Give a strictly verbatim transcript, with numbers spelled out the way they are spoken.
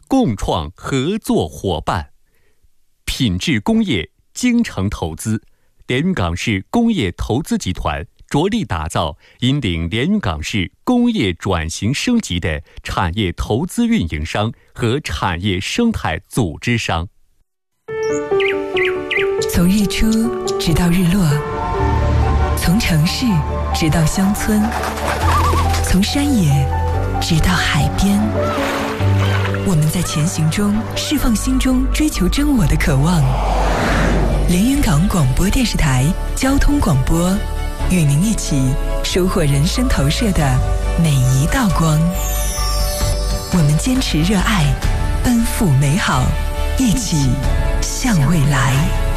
共创合作伙伴。品质工业精诚投资，连云港市工业投资集团着力打造引领连云港市工业转型升级的产业投资运营商和产业生态组织商。 从日出直到日落，从城市直到乡村，从山野直到海边，我们在前行中释放心中追求真我的渴望。连云港广播电视台交通广播，与您一起收获人生投射的每一道光。我们坚持热爱，奔赴美好，一起向未来。